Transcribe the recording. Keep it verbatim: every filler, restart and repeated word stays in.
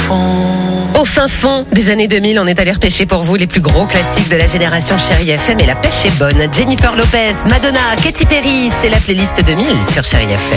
fond. Au fin fond des années deux mille, on est allé repêcher pour vous les plus gros classiques de la génération Chérie F M et la pêche est bonne. Jennifer Lopez, Madonna, Katy Perry, c'est la playlist deux mille sur Chérie F M.